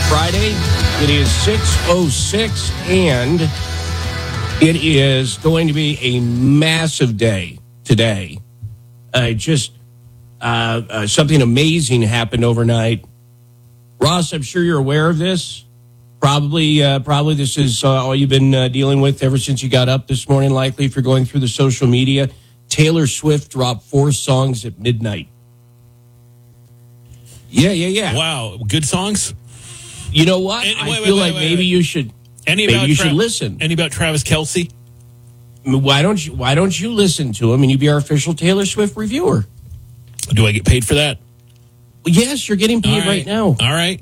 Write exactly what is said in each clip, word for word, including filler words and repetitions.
Friday. It is six oh six, and it is going to be a massive day today. Uh, just uh, uh, something amazing happened overnight. Ross, I'm sure you're aware of this. Probably, uh, probably this is uh, all you've been uh, dealing with ever since you got up this morning, likely, if you're going through the social media. Taylor Swift dropped four songs at midnight. Yeah, yeah, yeah. Wow, good songs? You know what? And, I wait, feel wait, like wait, maybe wait. you should Any maybe about you Tra- should listen. Any about Travis Kelce? Why don't you why don't you listen to him and you be our official Taylor Swift reviewer? Do I get paid for that? Yes, you're getting paid All right. now. All right.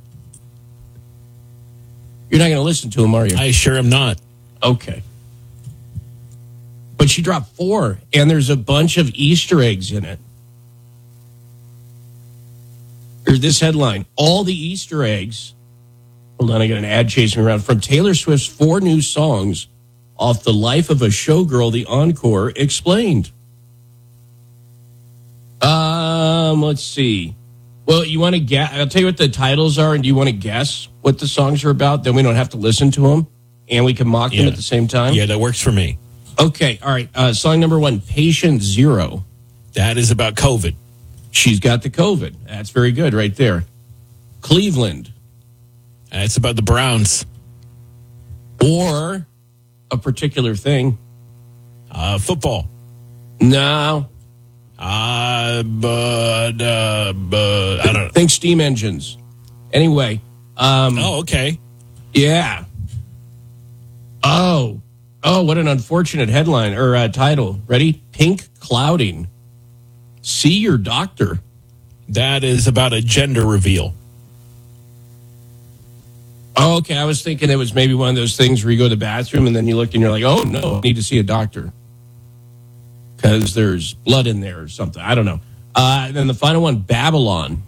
You're not going to listen to him, are you? I sure am not. Okay. But she dropped four, and there's a bunch of Easter eggs in it. Here's this headline. All the Easter eggs, hold on, I got an ad chasing me around, from Taylor Swift's four new songs off The Life of a Showgirl, The Encore, explained. Um, let's see. Well, you want to guess? I'll tell you what the titles are, and do you want to guess what the songs are about? Then we don't have to listen to them, and we can mock Yeah. them at the same time. Yeah, that works for me. Okay, all right. Uh, song number one, Patient Zero. That is about COVID. She's got the COVID. That's very good right there. Cleveland. That's about the Browns. Or a particular thing. Uh, football. No. Uh, but, uh, but, I don't know. Think steam engines. Anyway. Um, Oh, okay. Yeah. Oh. Oh, what an unfortunate headline or uh, title. Ready? Pink clouding. See your doctor. That is about a gender reveal. Oh, okay. I was thinking it was maybe one of those things where you go to the bathroom and then you look and you're like, oh, no, I need to see a doctor. Because there's blood in there or something. I don't know. Uh, and then the final one, Babylon.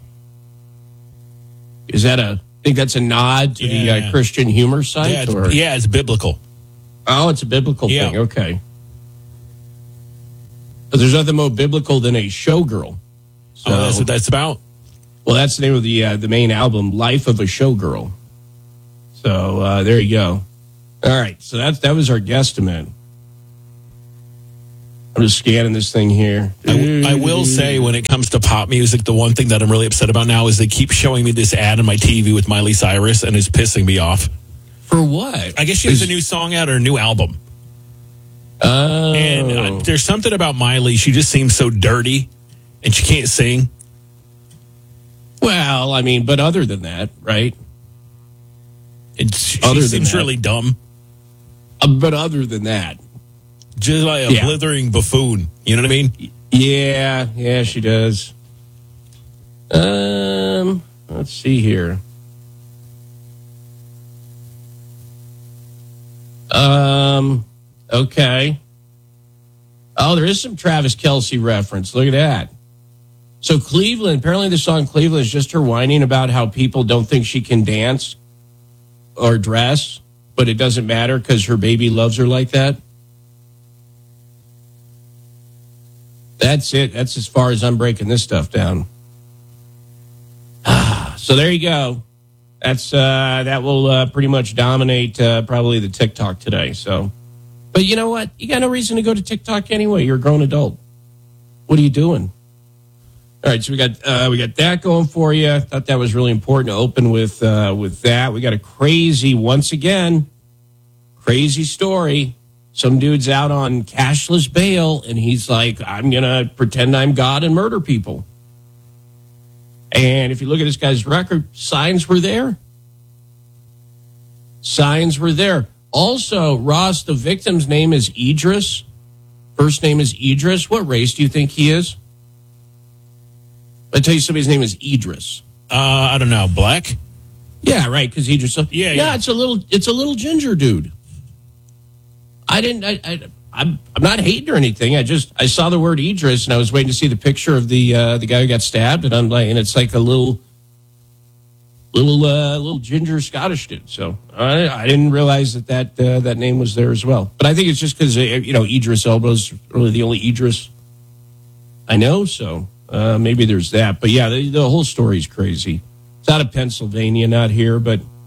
Is that a, I think that's a nod to Yeah. the uh, Christian humor site? Yeah, it's, or? yeah, it's biblical. Oh, it's a biblical Yeah. thing. Okay. But there's nothing more biblical than a showgirl. So, Oh, that's what that's about? well, that's the name of the uh, the main album, Life of a Showgirl. So uh, there you go. All right. So that's that was our guesstimate. I'm just scanning this thing here. I, w- I will say, when it comes to pop music, the one thing that I'm really upset about now is they keep showing me this ad on my T V with Miley Cyrus, and it's pissing me off. For what? I guess she has a new song out or a new album. Oh. And uh, there's something about Miley. She just seems so dirty, and she can't sing. Well, I mean, but other than that, right? It's, she Other than seems that. really dumb. Uh, but other than that, Just like a Yeah. blithering buffoon. You know what I mean? yeah, yeah, she does. Um, let's see here. Um, okay. Oh, there is some Travis Kelce reference. Look at that. So Cleveland, apparently the song Cleveland is just her whining about how people don't think she can dance or dress, but it doesn't matter because her baby loves her like that. That's it. That's as far as I'm breaking this stuff down. Ah, so there you go. That's uh, that will uh, pretty much dominate uh, probably the TikTok today. So, but you know what? You got no reason to go to TikTok anyway. You're a grown adult. What are you doing? All right, so we got uh, we got that going for you. I thought that was really important to open with uh, with that. We got a crazy, once again, crazy story. Some dude's out on cashless bail, and he's like, I'm going to pretend I'm God and murder people. And if you look at this guy's record, signs were there. Signs were there. Also, Ross, the victim's name is Idris. First name is Idris. What race do you think he is? I tell you somebody's name is Idris. Uh, I don't know. Black? Yeah, right, because Idris. Yeah, yeah, yeah. it's a little it's a little ginger dude. I didn't I, I I'm I'm not hating or anything. I just I saw the word Idris and I was waiting to see the picture of the uh, the guy who got stabbed, and I'm like, and it's like a little little uh, little ginger Scottish dude. So I I didn't realize that that uh, that name was there as well. But I think it's just because uh, you know Idris Elba's really the only Idris I know. So uh, maybe there's that. But yeah, the, the whole story's crazy. It's out of Pennsylvania, not here, but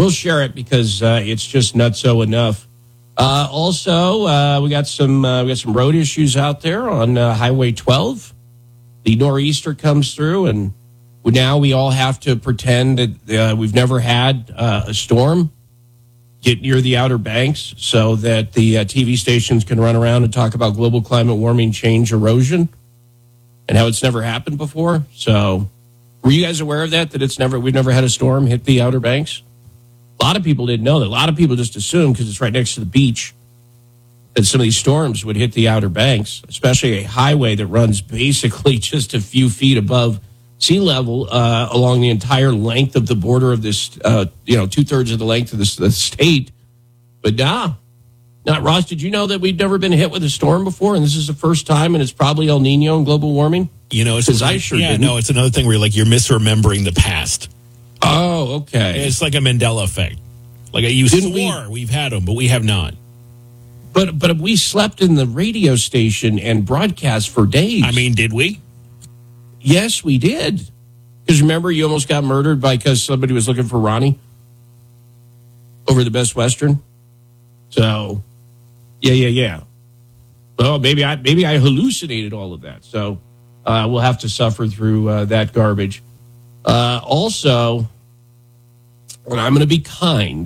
we'll share it because uh, it's just nutso enough. Uh, also, uh, we got some uh, we got some road issues out there on uh, Highway twelve. The nor'easter comes through, and now we all have to pretend that uh, we've never had uh, a storm get near the Outer Banks so that the uh, T V stations can run around and talk about global climate warming, change, erosion, and how it's never happened before. So were you guys aware of that, that it's never we've never had a storm hit the Outer Banks? A lot of people didn't know that. A lot of people just assumed because it's right next to the beach that some of these storms would hit the Outer Banks, especially a highway that runs basically just a few feet above sea level uh, along the entire length of the border of this, uh, you know, two-thirds of the length of this, the state. But nah, not Ross, did you know that we've never been hit with a storm before, and this is the first time, and it's probably El Nino and global warming? You know, it's because I sure yeah, didn't. no, it's another thing where you're like you're misremembering the past. Oh, okay. It's like a Mandela effect. Like you Didn't swore we, we've had them, but we have not. But but we slept in the radio station and broadcast for days. I mean, did we? Yes, we did. Because remember, you almost got murdered because somebody was looking for Ronnie over the Best Western. So, yeah, yeah, yeah. Well, maybe I maybe I hallucinated all of that. So uh, we'll have to suffer through uh, that garbage. Uh, also, and I'm going to be kind,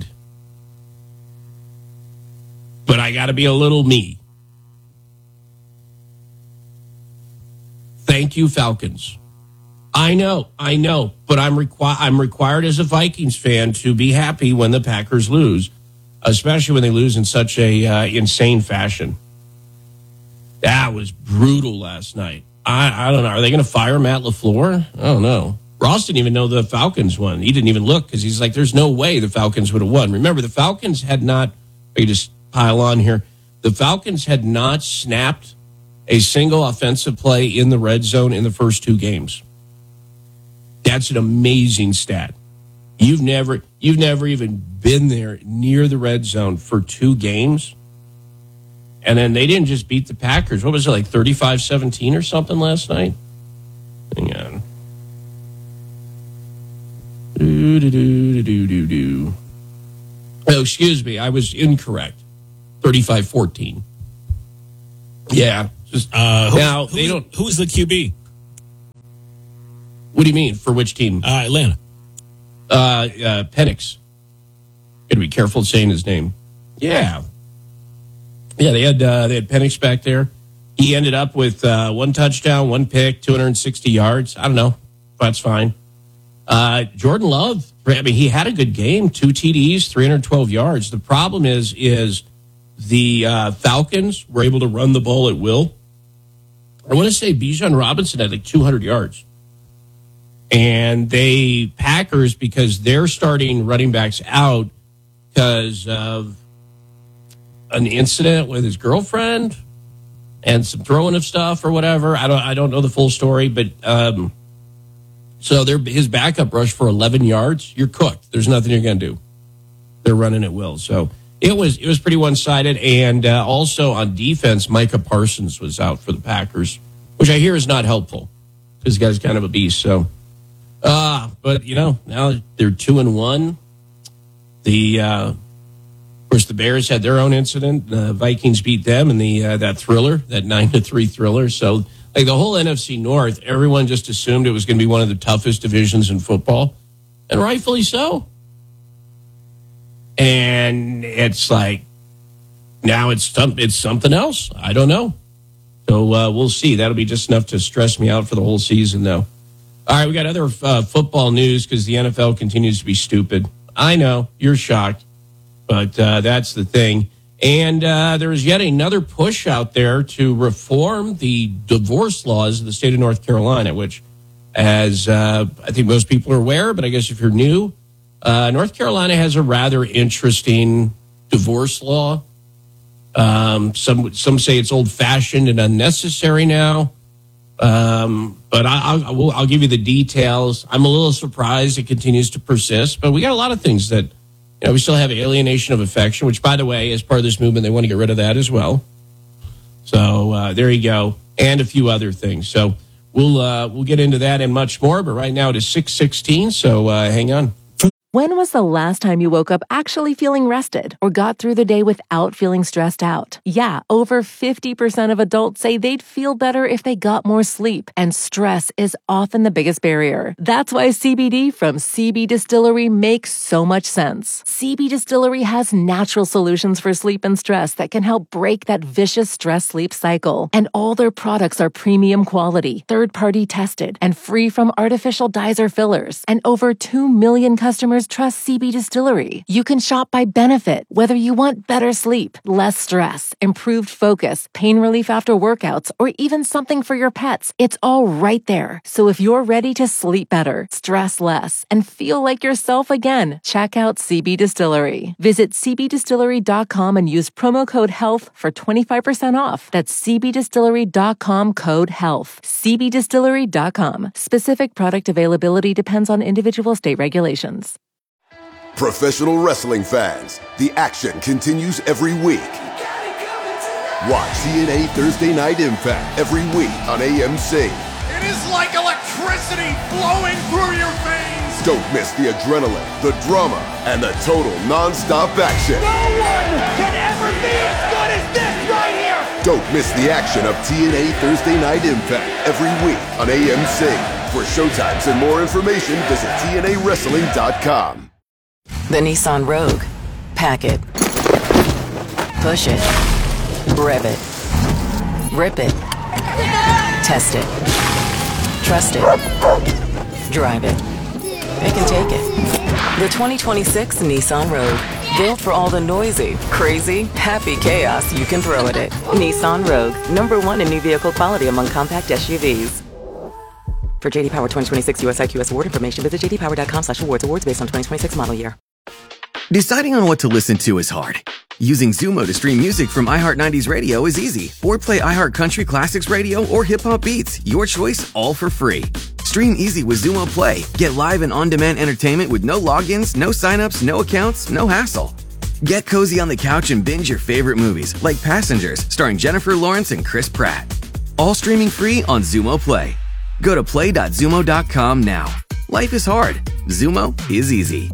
but I got to be a little me. Thank you, Falcons. I know, I know, but I'm requi- I'm required as a Vikings fan to be happy when the Packers lose, especially when they lose in such a uh, insane fashion. That was brutal last night. I, I don't know. Are they going to fire Matt LaFleur? I don't know. Ross didn't even know the Falcons won. He didn't even look because he's like, there's no way the Falcons would have won. Remember, the Falcons had not, I just pile on here, the Falcons had not snapped a single offensive play in the red zone in the first two games. That's an amazing stat. You've never, you've never even been there near the red zone for two games. And then they didn't just beat the Packers. What was it, like thirty-five seventeen or something last night? Hang on. Do, do, do, do, do, do. Oh, excuse me. I was incorrect. thirty-five fourteen. Yeah. Just, uh, who, now, who, they don't. Who's the Q B? What do you mean? For which team? Uh, Atlanta. Uh, uh, Penix. Got to be careful saying his name. Yeah. Yeah, they had uh, they had Penix back there. He ended up with uh, one touchdown, one pick, two hundred sixty yards. I don't know. That's fine. Uh, Jordan Love, I mean, he had a good game. Two T Ds, three hundred twelve yards. The problem is, is the uh, Falcons were able to run the ball at will. I want to say Bijan Robinson had like two hundred yards. And they, Packers, because they're starting running backs out because of an incident with his girlfriend and some throwing of stuff or whatever. I don't I don't know the full story, but um, so they're, his backup rushed for eleven yards. You're cooked. There's nothing you're going to do. They're running at will. So it was it was pretty one-sided. And uh, also on defense, Micah Parsons was out for the Packers, which I hear is not helpful because the guy's kind of a beast. So, uh, but, you know, now they're two and one. The uh Of course, the Bears had their own incident. The Vikings beat them in the uh, that thriller, that nine to three thriller. So, like the whole N F C North, everyone just assumed it was going to be one of the toughest divisions in football, and rightfully so. And it's like now it's some, it's something else. I don't know. So uh, we'll see. That'll be just enough to stress me out for the whole season, though. All right, we got other uh, football news because the N F L continues to be stupid. I know you're shocked. But uh, that's the thing. And uh, there is yet another push out there to reform the divorce laws of the state of North Carolina, which, as uh, I think most people are aware, but I guess if you're new, uh, North Carolina has a rather interesting divorce law. Um, some some say it's old-fashioned and unnecessary now. Um, but I, I'll, I will, I'll give you the details. I'm a little surprised it continues to persist, but we got a lot of things that, you know, we still have alienation of affection, which, by the way, as part of this movement, they want to get rid of that as well. So uh, there you go, and a few other things. So we'll uh, we'll get into that and much more. But right now it is six sixteen, so uh, hang on. When was the last time you woke up actually feeling rested or got through the day without feeling stressed out? Yeah, over fifty percent of adults say they'd feel better if they got more sleep, and stress is often the biggest barrier. That's why C B D from C B Distillery makes so much sense. C B Distillery has natural solutions for sleep and stress that can help break that vicious stress-sleep cycle. And all their products are premium quality, third-party tested, and free from artificial dyes or fillers. And over two million customers trust C B Distillery. You can shop by benefit, whether you want better sleep, less stress, improved focus, pain relief after workouts, or even something for your pets. It's all right there. So if you're ready to sleep better, stress less, and feel like yourself again, check out C B Distillery. Visit c b distillery dot com and use promo code HEALTH for twenty-five percent off. That's c b distillery dot com code HEALTH. c b distillery dot com. Specific product availability depends on individual state regulations. Professional wrestling fans, the action continues every week. Watch T N A Thursday Night Impact every week on A M C. It is like electricity flowing through your veins. Don't miss the adrenaline, the drama, and the total non-stop action. No one can ever be as good as this right here. Don't miss the action of T N A Thursday Night Impact every week on A M C. For showtimes and more information, visit T N A wrestling dot com. The Nissan Rogue. Pack it. Push it. Rev it. Rip it. Test it. Trust it. Drive it. Pick and take it. The twenty twenty-six Nissan Rogue. Built for all the noisy, crazy, happy chaos you can throw at it. Nissan Rogue. Number one in new vehicle quality among compact S U Vs. For J D Power twenty twenty-six U S I Q S award information, visit j d power dot com slash awards. Awards based on twenty twenty-six model year. Deciding on what to listen to is hard. Using Zumo to stream music from iHeart nineties Radio is easy. Or play iHeart Country Classics Radio or Hip Hop Beats. Your choice, all for free. Stream easy with Zumo Play. Get live and on-demand entertainment with no logins, no signups, no accounts, no hassle. Get cozy on the couch and binge your favorite movies, like Passengers, starring Jennifer Lawrence and Chris Pratt. All streaming free on Zumo Play. Go to play dot zumo dot com now. Life is hard. Zumo is easy.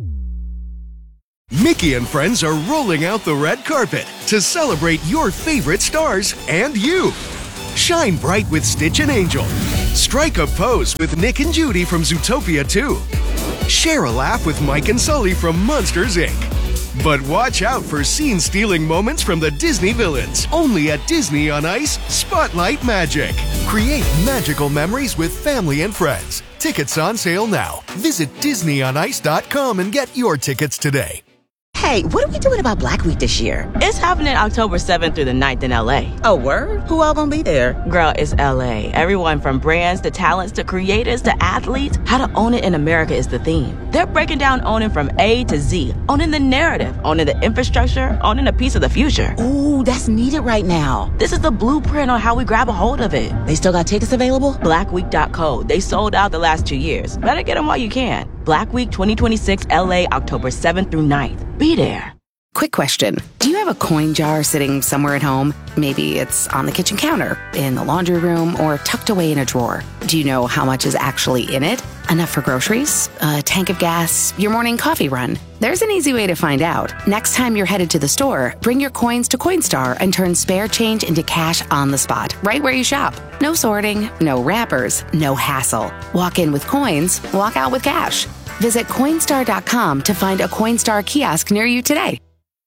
Mickey and friends are rolling out the red carpet to celebrate your favorite stars and you. Shine bright with Stitch and Angel. Strike a pose with Nick and Judy from Zootopia two. Share a laugh with Mike and Sully from Monsters, Incorporated. But watch out for scene-stealing moments from the Disney villains. Only at Disney on Ice, Spotlight Magic. Create magical memories with family and friends. Tickets on sale now. Visit disney on ice dot com and get your tickets today. Hey, what are we doing about Black Week this year? It's happening October seventh through the ninth in L A. Oh, word? Who all gonna be there? Girl, it's L A. Everyone from brands to talents to creators to athletes. How to own it in America is the theme. They're breaking down owning from A to Z. Owning the narrative, owning the infrastructure, owning a piece of the future. Ooh, that's needed right now. This is the blueprint on how we grab a hold of it. They still got tickets available? black week dot co. They sold out the last two years. Better get them while you can. Black Week twenty twenty-six L A, October seventh through ninth. Be there. Quick question. Do you have a coin jar sitting somewhere at home? Maybe it's on the kitchen counter, in the laundry room, or tucked away in a drawer. Do you know how much is actually in it? Enough for groceries? A tank of gas? Your morning coffee run? There's an easy way to find out. Next time you're headed to the store, bring your coins to Coinstar and turn spare change into cash on the spot, right where you shop. No sorting, no wrappers, no hassle. Walk in with coins, walk out with cash. Visit Coinstar dot com to find a Coinstar kiosk near you today.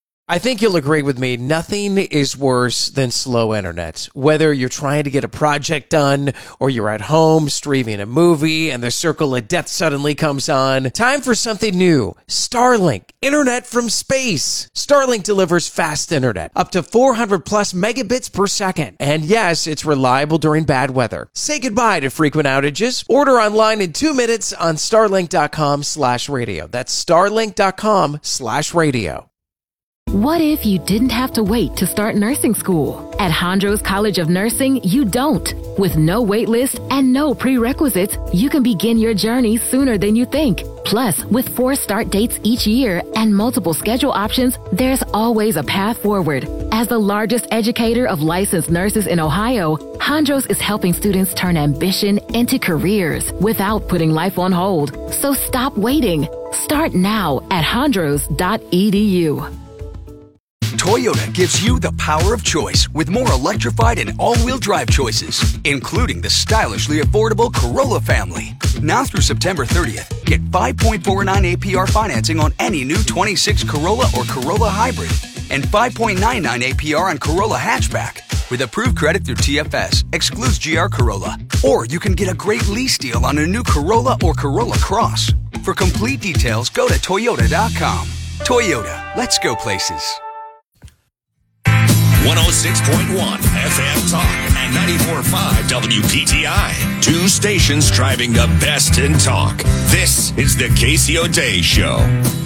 I think you'll agree with me, nothing is worse than slow internet. Whether you're trying to get a project done or you're at home streaming a movie and the circle of death suddenly comes on, time for something new. Starlink, internet from space. Starlink delivers fast internet, up to four hundred plus megabits per second. And yes, it's reliable during bad weather. Say goodbye to frequent outages. Order online in two minutes on starlink dot com slash radio. That's starlink dot com slash radio. What if you didn't have to wait to start nursing school? At Hondros College of Nursing, you don't. With no wait list and no prerequisites, you can begin your journey sooner than you think. Plus, with four start dates each year and multiple schedule options, there's always a path forward. As the largest educator of licensed nurses in Ohio, Hondros is helping students turn ambition into careers without putting life on hold. So stop waiting. Start now at hondros dot e d u. Toyota gives you the power of choice with more electrified and all-wheel drive choices, including the stylishly affordable Corolla family. Now through September thirtieth, get five point four nine A P R financing on any new twenty-six Corolla or Corolla Hybrid and five point nine nine A P R on Corolla Hatchback. With approved credit through T F S, excludes G R Corolla. Or you can get a great lease deal on a new Corolla or Corolla Cross. For complete details, go to toyota dot com. Toyota, let's go places. one oh six point one F M Talk and ninety-four point five W P T I. Two stations driving the best in talk. This is the Casey O'Day Show.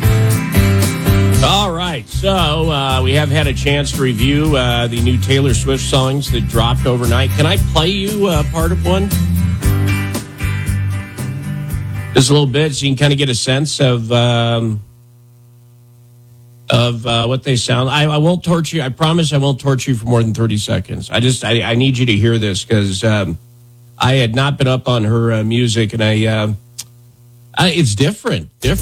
All right, so uh, we have had a chance to review uh, the new Taylor Swift songs that dropped overnight. Can I play you uh, part of one? Just a little bit, so you can kind of get a sense of um, of uh, what they sound. I, I won't torture you. I promise I won't torture you for more than thirty seconds. I just I, I need you to hear this because um, I had not been up on her uh, music, and I, uh, I it's different, different.